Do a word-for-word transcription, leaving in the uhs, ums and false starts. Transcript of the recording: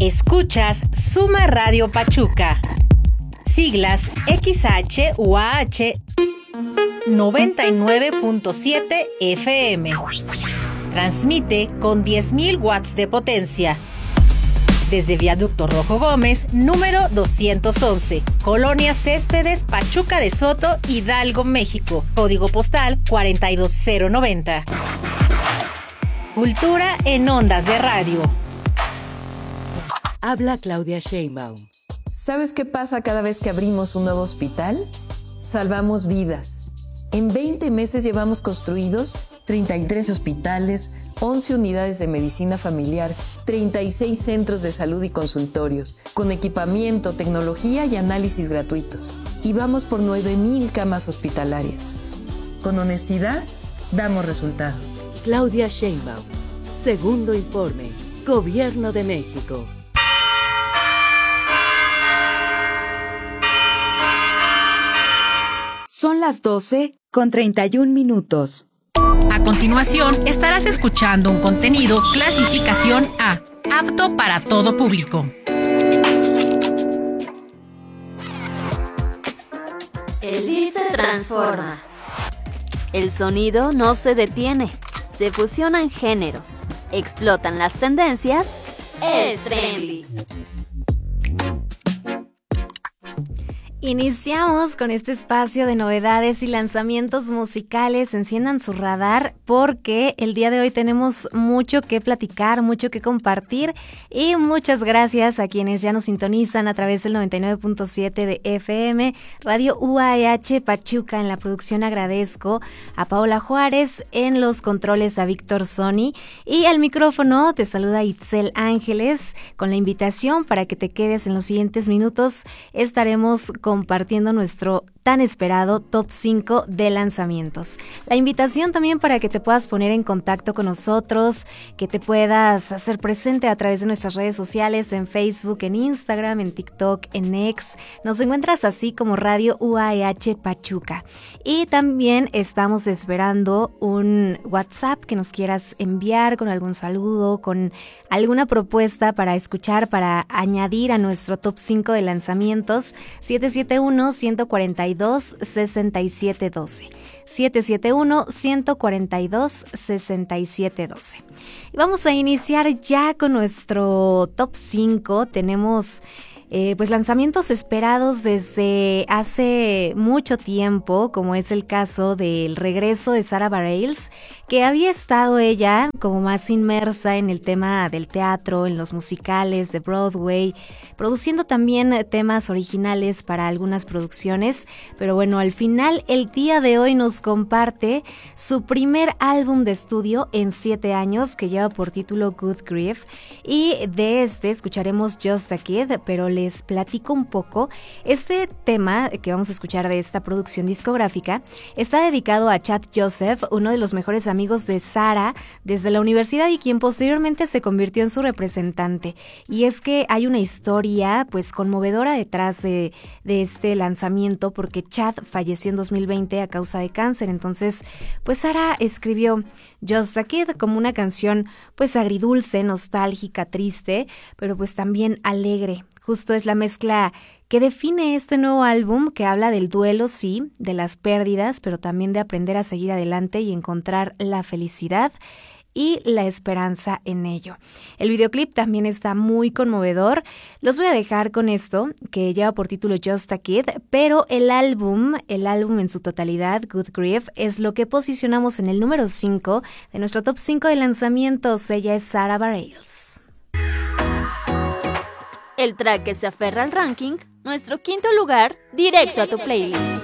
Escuchas Suma Radio Pachuca. Siglas X H U A H noventa y nueve punto siete F M. Transmite con diez mil watts de potencia. Desde Viaducto Rojo Gómez, número doscientos once, Colonia Céspedes, Pachuca de Soto, Hidalgo, México. Código postal cuarenta y dos cero noventa. Cultura en ondas de radio. Habla Claudia Sheinbaum. ¿Sabes qué pasa cada vez que abrimos un nuevo hospital? Salvamos vidas. En veinte meses llevamos construidos treinta y tres hospitales, once unidades de medicina familiar, treinta y seis centros de salud y consultorios, con equipamiento, tecnología y análisis gratuitos. Y vamos por nueve mil camas hospitalarias. Con honestidad, damos resultados. Claudia Sheinbaum. Segundo informe. Gobierno de México. Son las doce con treinta y un minutos. A continuación, estarás escuchando un contenido clasificación A, apto para todo público. El I se transforma. El sonido no se detiene. Se fusionan géneros. Explotan las tendencias. Es trendy. Iniciamos con este espacio de novedades y lanzamientos musicales. Enciendan su radar porque el día de hoy tenemos mucho que platicar, mucho que compartir y muchas gracias a quienes ya nos sintonizan a través del noventa y nueve punto siete de F M, Radio U A H Pachuca. En la producción agradezco a Paola Juárez, en los controles a Víctor Sony y al micrófono te saluda Itzel Ángeles con la invitación para que te quedes en los siguientes minutos. Estaremos con compartiendo nuestro tan esperado top cinco de lanzamientos. La invitación también para que te puedas poner en contacto con nosotros, que te puedas hacer presente a través de nuestras redes sociales, en Facebook, en Instagram, en TikTok, en X. Nos encuentras así como Radio U A H Pachuca. Y también estamos esperando un WhatsApp que nos quieras enviar con algún saludo, con alguna propuesta para escuchar, para añadir a nuestro top cinco de lanzamientos. siete siete uno, uno cuatro dos, seis siete uno dos. siete siete uno, uno cuatro dos, seis siete uno dos. Y vamos a iniciar ya con nuestro top cinco. Tenemos Eh, pues lanzamientos esperados desde hace mucho tiempo, como es el caso del regreso de Sara Bareilles, que había estado ella como más inmersa en el tema del teatro, en los musicales de Broadway, produciendo también temas originales para algunas producciones, pero bueno, al final el día de hoy nos comparte su primer álbum de estudio en siete años, que lleva por título Good Grief, y de este escucharemos Just a Kid, pero les platico un poco. Este tema que vamos a escuchar de esta producción discográfica está dedicado a Chad Joseph, uno de los mejores amigos de Sara desde la universidad y quien posteriormente se convirtió en su representante. Y es que hay una historia pues conmovedora detrás de, de este lanzamiento, porque Chad falleció en dos mil veinte a causa de cáncer. Entonces pues Sara escribió Just a Kid como una canción pues agridulce, nostálgica, triste, pero pues también alegre. Justo es la mezcla que define este nuevo álbum, que habla del duelo, sí, de las pérdidas, pero también de aprender a seguir adelante y encontrar la felicidad y la esperanza en ello. El videoclip también está muy conmovedor. Los voy a dejar con esto, que lleva por título Just a Kid, pero el álbum, el álbum en su totalidad, Good Grief, es lo que posicionamos en el número cinco de nuestro top cinco de lanzamientos. Ella es Sara Bareilles. El track que se aferra al ranking, nuestro quinto lugar, directo a tu playlist.